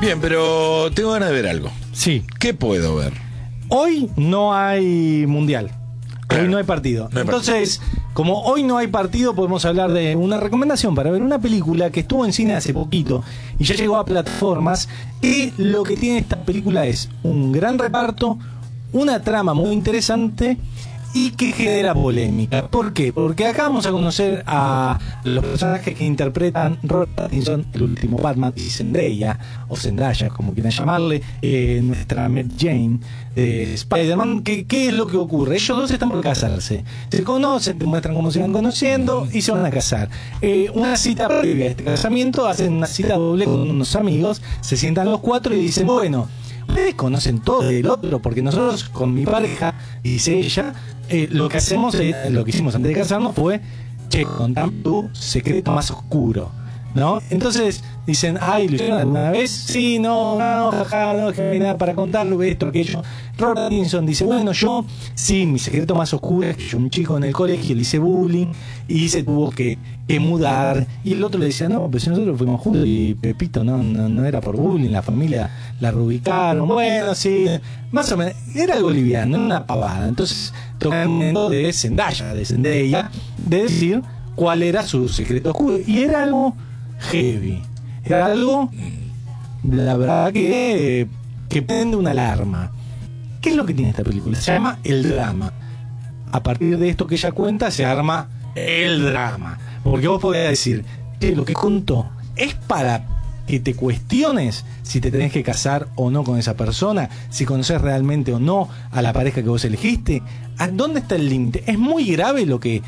Bien, pero tengo ganas de ver algo. Sí. ¿Qué puedo ver? Hoy no hay mundial. Claro. Hoy no hay partido. No hay Entonces, como hoy no hay partido, podemos hablar de una recomendación para ver una película que estuvo en cine hace poquito y ya llegó a plataformas. Y lo que tiene esta película es un gran reparto, una trama muy interesante y que genera polémica. ¿Por qué? Porque acá vamos a conocer a los personajes que interpretan Robert Pattinson, el último Batman, y Zendaya, o Zendaya, como quieran llamarle, nuestra Mary Jane de Spider-Man. ¿Qué es lo que ocurre? Ellos dos están por casarse. Se conocen, te muestran cómo se van conociendo y se van a casar. Una cita previa a este casamiento, hacen una cita doble con unos amigos, se sientan los cuatro y dicen, bueno, ustedes conocen todo del otro, porque nosotros con mi pareja, dice ella, lo que hacemos, lo que hicimos antes de casarnos fue, che, contame tu secreto más oscuro, ¿no? Entonces dicen, ay, ¿lo hicieron alguna vez? Sí, no, jaja, no, que no hay nada para contarlo, esto, aquello. Robert Pattinson dice, bueno, yo, sí, mi secreto más oscuro es que yo, un chico en el colegio, le hice bullying y se tuvo que mudar. Y el otro le decía, no, pues nosotros fuimos juntos y Pepito no era por bullying, la familia la reubicaron. Bueno, sí, más o menos, era algo liviano, una pavada. Entonces, tocando de Zendaya, de decir cuál era su secreto oscuro. Y era algo heavy. Era algo, la verdad, que prende una alarma. ¿Qué es lo que tiene esta película? Se llama el drama. A partir de esto que ella cuenta, se arma el drama. Porque vos podés decir, che, lo que contó es para que te cuestiones si te tenés que casar o no con esa persona, si conoces realmente o no a la pareja que vos elegiste. ¿A dónde está el límite? ¿Es muy grave lo que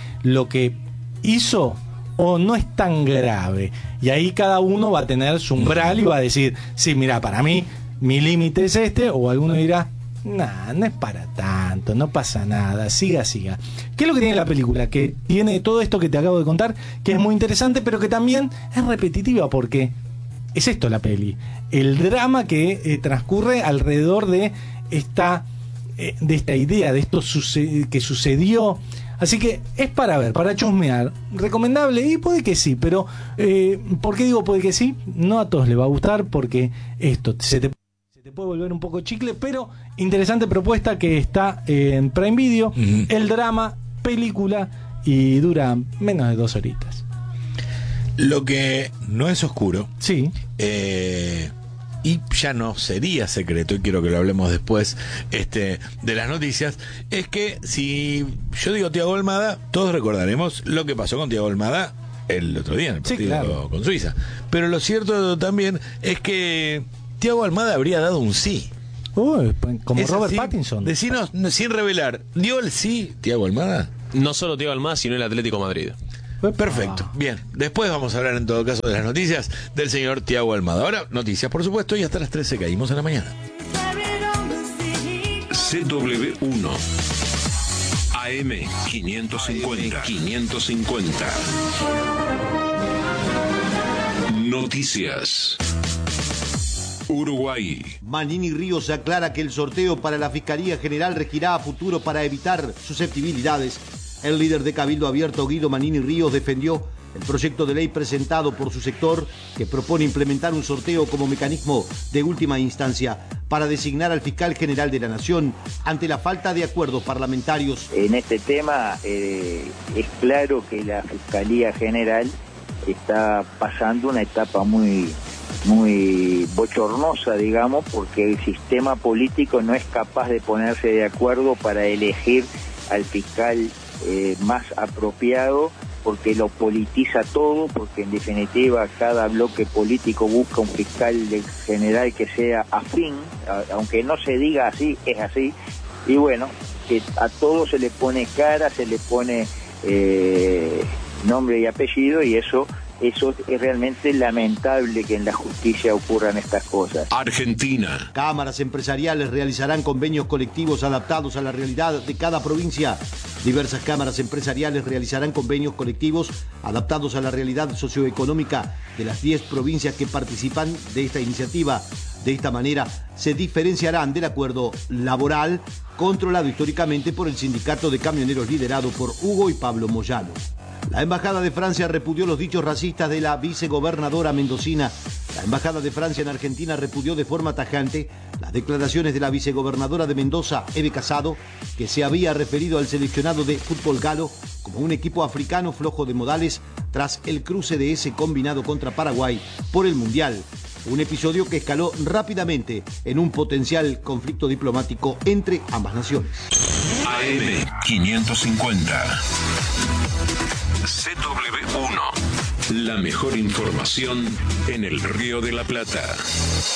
hizo o no es tan grave? Y ahí cada uno va a tener su umbral y va a decir, sí, mira, para mí mi límite es este, o alguno dirá, nah, no es para tanto, no pasa nada, siga. ¿Qué es lo que tiene la película? Que tiene todo esto que te acabo de contar, que es muy interesante, pero que también es repetitiva, porque es esto la peli, el drama que transcurre alrededor de esta idea, de esto que sucedió. Así que es para ver, para chusmear, recomendable, y puede que sí, pero ¿por qué digo puede que sí? No a todos les va a gustar, porque esto se te puede volver un poco chicle, pero interesante propuesta que está en Prime Video. El drama, película, y dura menos de 2 horitas. Lo que no es oscuro, sí, y ya no sería secreto, y quiero que lo hablemos después de las noticias, es que si yo digo Thiago Almada, todos recordaremos lo que pasó con Thiago Almada el otro día en el partido, sí, claro, con Suiza. Pero lo cierto también es que Thiago Almada habría dado un sí. Como ¿Es Robert así? Pattinson. Decinos, sin revelar, ¿dio el sí Thiago Almada? No solo Thiago Almada, sino el Atlético Madrid. Perfecto, bien. Después vamos a hablar en todo caso de las noticias del señor Thiago Almada. Ahora, noticias por supuesto, y hasta las 13 caímos en la mañana. CW1 AM 550. Noticias. Uruguay. Manini Ríos aclara que el sorteo para la Fiscalía General regirá a futuro para evitar susceptibilidades. El líder de Cabildo Abierto, Guido Manini Ríos, defendió el proyecto de ley presentado por su sector que propone implementar un sorteo como mecanismo de última instancia para designar al fiscal general de la Nación ante la falta de acuerdos parlamentarios. En este tema es claro que la Fiscalía General está pasando una etapa muy bochornosa, digamos, porque el sistema político no es capaz de ponerse de acuerdo para elegir al fiscal más apropiado, porque lo politiza todo, porque en definitiva cada bloque político busca un fiscal general que sea afín, aunque no se diga así, es así, y bueno, que a todo se le pone cara, se le pone nombre y apellido, y eso es realmente lamentable que en la justicia ocurran estas cosas. Argentina. Cámaras empresariales realizarán convenios colectivos adaptados a la realidad de cada provincia. Diversas cámaras empresariales realizarán convenios colectivos adaptados a la realidad socioeconómica de las 10 provincias que participan de esta iniciativa. De esta manera se diferenciarán del acuerdo laboral controlado históricamente por el sindicato de camioneros liderado por Hugo y Pablo Moyano. La Embajada de Francia repudió los dichos racistas de la vicegobernadora mendocina. La Embajada de Francia en Argentina repudió de forma tajante las declaraciones de la vicegobernadora de Mendoza, Eve Casado, que se había referido al seleccionado de fútbol galo como un equipo africano flojo de modales tras el cruce de ese combinado contra Paraguay por el Mundial. Un episodio que escaló rápidamente en un potencial conflicto diplomático entre ambas naciones. AM 550. CW1. La mejor información en el Río de la Plata.